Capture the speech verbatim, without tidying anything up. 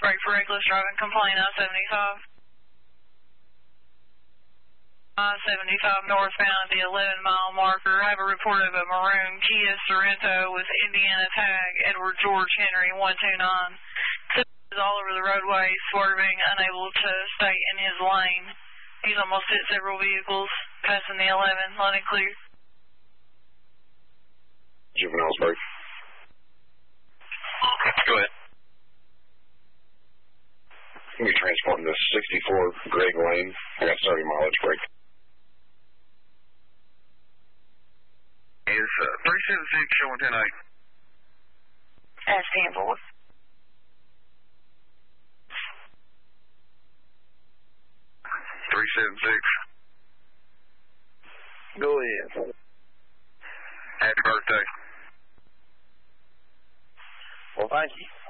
break for reckless driving, complaint I seventy-five. I seventy-five northbound, the eleven mile marker. I have a report of a maroon Kia Sorento with Indiana tag, Edward George Henry one two nine. Is all over the roadway, swerving, unable to stay in his lane. He's almost hit several vehicles, passing the eleven, line clear. Juvenile's break. Go ahead. Let me transport this sixty-four Greg Lane. I got thirty mileage break. Is uh, three seven six showing ten eight. That's ten four. three seven six. Go ahead. Happy birthday. Well, thank you.